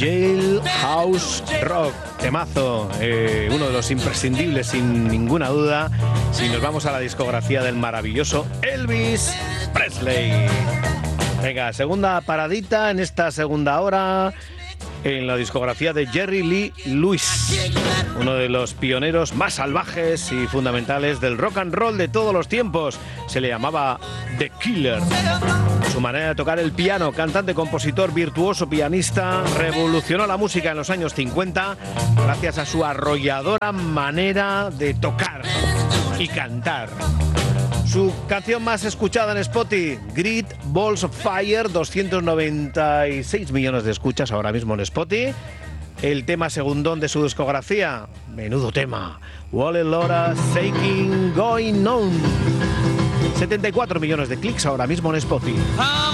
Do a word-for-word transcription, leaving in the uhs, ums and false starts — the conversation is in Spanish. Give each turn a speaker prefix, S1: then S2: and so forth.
S1: Jailhouse Rock, temazo, eh, uno de los imprescindibles sin ninguna duda, si nos vamos a la discografía del maravilloso Elvis Presley. Venga, segunda paradita en esta segunda hora en la discografía de Jerry Lee Lewis, uno de los pioneros más salvajes y fundamentales del rock and roll de todos los tiempos. Se le llamaba The Killer. Su manera de tocar el piano, cantante, compositor, virtuoso, pianista, revolucionó la música en los años cincuenta gracias a su arrolladora manera de tocar y cantar. Su canción más escuchada en Spotify, Great Balls of Fire, doscientos noventa y seis millones de escuchas ahora mismo en Spotify. El tema segundón de su discografía, menudo tema, Wally Laura, Shaking Going On. setenta y cuatro millones de clics ahora mismo en Spotify.